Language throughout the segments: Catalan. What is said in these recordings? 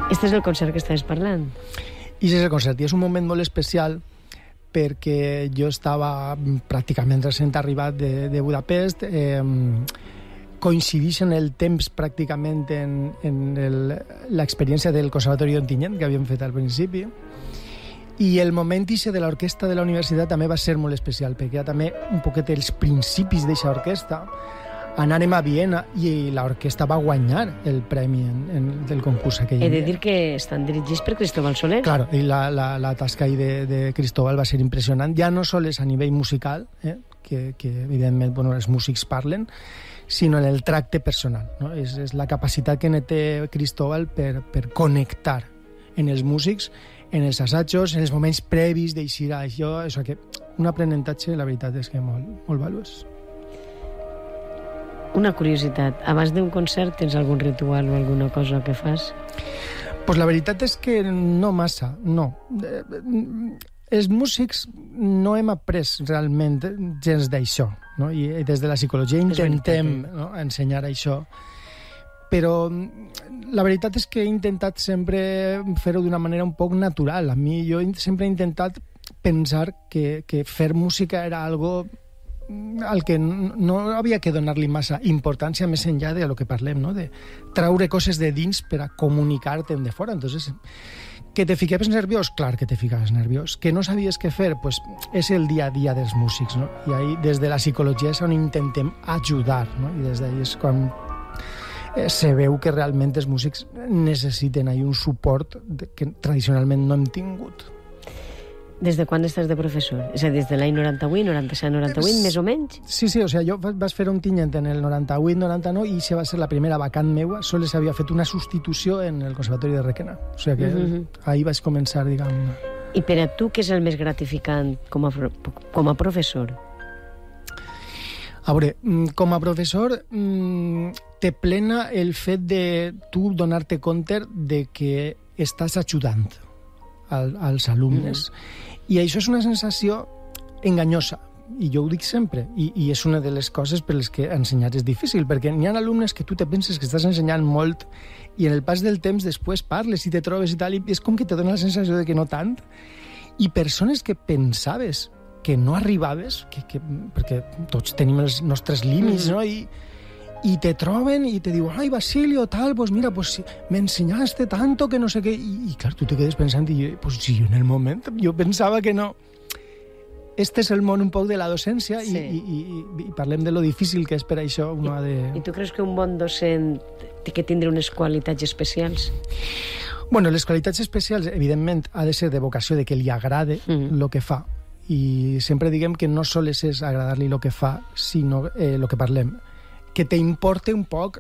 Este és el concert que estaves parlant. I és el concert, i és un moment molt especial perquè jo estava pràcticament recent arribat de Budapest, coincideix en el temps pràcticament en l'experiència del Conservatori d'Ontinyent que havíem fet al principi, i el moment de l'orquestra de la universitat també va ser molt especial, perquè era també un poquet els principis d'aquesta orquestra. Anàrem a Viena i l'orquestra va guanyar el premi del concurs aquell. He de dir que estan dirigits per Cristóbal Soler. Claro, i la tasca de Cristóbal va ser impressionant, ja no sols a nivell musical, que evidentment els músics parlen, sinó en el tracte personal. No? És la capacitat que té Cristóbal per connectar en els músics, en els assajos, en els moments previs d'eixir a això, que un aprenentatge, la veritat és que molt valuós. Una curiositat, abans d'un concert tens algun ritual o alguna cosa que fas? Pues la veritat és que no massa, no. Els músics no hem après realment gens d'això, no? I des de la psicologia intentem ensenyar això, però la veritat és que he intentat sempre fer-ho d'una manera un poc natural. Jo sempre he intentat pensar que fer música era algo al que no havia que donar-li massa importància més enllà de lo que parlem, no? De traure coses de dins per a comunicar-te de fora. Entonces, que te ficaves nerviós? Clar que te ficaves nerviós. Que no sabies què fer? Pues és el dia a dia dels músics, no? I ahí, des de la psicologia, és on intentem ajudar, no? I des d'ahí és quan se veu que realment els músics necessiten un suport que tradicionalment no hem tingut. Des de quan estàs de professor? És a dir, des de l'any 98, 97, 98, més o menys? Sí, jo vaig fer Ontinyent en el 98, 99, i això va ser la primera vacant meua. Sols havia fet una substitució en el Conservatori de Requena. O sigui que ahir vaig començar, diguem... I per a tu, què és el més gratificant com a professor? A veure, com a professor, te plena el fet de tu donar-te compte de que estàs ajudant als alumnes. I això és una sensació enganyosa, i jo ho dic sempre, i és una de les coses per les que ensenyar és difícil, perquè n'hi ha alumnes que tu te penses que estàs ensenyant molt i en el pas del temps després parles i te trobes i tal, i és com que te dona la sensació de que no tant, i persones que pensaves que no arribaves, perquè tots tenim els nostres límits, no? I te troben i te diuen, ai, Basilio, tal, pues mira, pues me enseñaste tanto que no sé què. I clar, tu te quedes pensant, i pues sí, en el moment jo pensava que no. Este és el món un poc de la docència, sí. I parlem de lo difícil que és per això. I tu creus que un bon docent té que tindre unes qualitats especials? Bueno, les qualitats especials, evidentment, ha de ser de vocació, de que li agrade el que fa. I sempre diguem que no sols és agradar-li el que fa, sinó el que parlem. Que t'importe un poc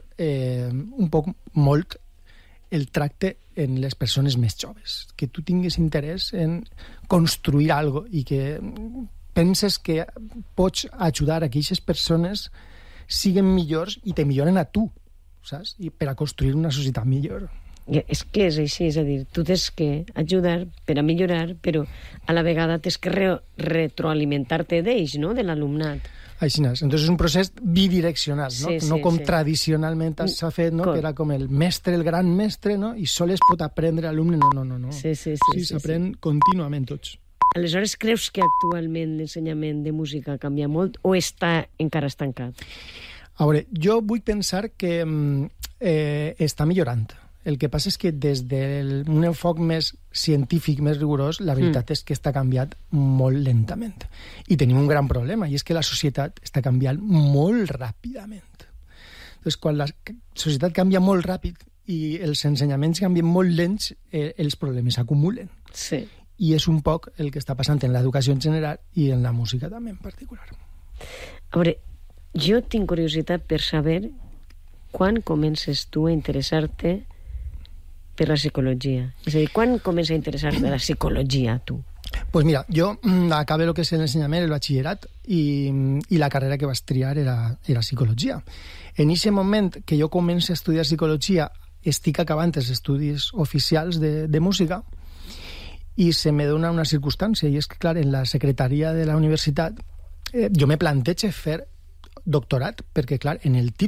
molt el tracte en les persones més joves, que tu tinguis interès en construir alguna cosa i que penses que pots ajudar a que aquestes persones siguin millors i te milloren a tu, saps? I per a construir una societat millor. És que és així, és a dir, tu tens que ajudar per a millorar, però a la vegada tens que retroalimentar-te d'ells, no?, de l'alumnat. Així és. Entonces és un procés bidireccional, no? No com tradicionalment s'ha fet, no? Que era com el mestre, el gran mestre, no? I sols pot aprendre l'alumne. No. Sí, s'aprèn contínuament tots. Aleshores, creus que actualment l'ensenyament de música canvia molt o encara estancat? A veure, jo vull pensar que està millorant. El que passa és que des d'un enfoc més científic, més rigorós, la veritat és que està canviant molt lentament. I tenim un gran problema, i és que la societat està canviant molt ràpidament. Doncs quan la societat canvia molt ràpid i els ensenyaments canvien molt lents, els problemes s'acumulen. Sí. I és un poc el que està passant en l'educació en general i en la música també en particular. A veure, jo tinc curiositat per saber quan comences tu a interessar-te per la psicologia. És a dir, quan comença a interessar-te la psicologia, tu? Pues mira, jo acabé el que és l'ensenyament, el batxillerat, i la carrera que vaig triar era psicologia. En aquest moment que jo començo a estudiar psicologia, estic acabant els estudis oficials de música, i se me dona una circumstància, i és que, clar, en la secretaria de la universitat jo me plantejo fer doctorat, perquè, clar, en el títol